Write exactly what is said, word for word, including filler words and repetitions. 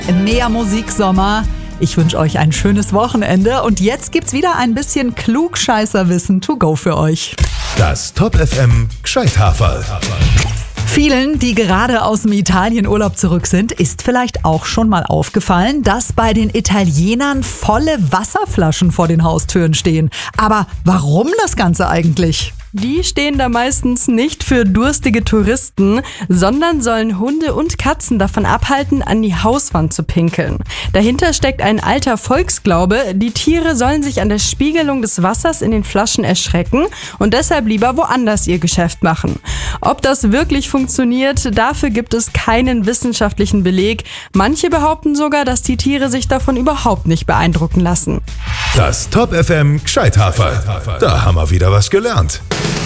Mehr Musiksommer. Ich wünsche euch ein schönes Wochenende und jetzt gibt's wieder ein bisschen Klugscheißerwissen to go für euch. Das Top F M Gescheithaferl. Vielen, die gerade aus dem Italienurlaub zurück sind, ist vielleicht auch schon mal aufgefallen, dass bei den Italienern volle Wasserflaschen vor den Haustüren stehen. Aber warum das Ganze eigentlich? Die stehen da meistens nicht für durstige Touristen, sondern sollen Hunde und Katzen davon abhalten, an die Hauswand zu pinkeln. Dahinter steckt ein alter Volksglaube, die Tiere sollen sich an der Spiegelung des Wassers in den Flaschen erschrecken und deshalb lieber woanders ihr Geschäft machen. Ob das wirklich funktioniert, dafür gibt es keinen wissenschaftlichen Beleg. Manche behaupten sogar, dass die Tiere sich davon überhaupt nicht beeindrucken lassen. Das Top F M Gescheithaferl. Da haben wir wieder was gelernt.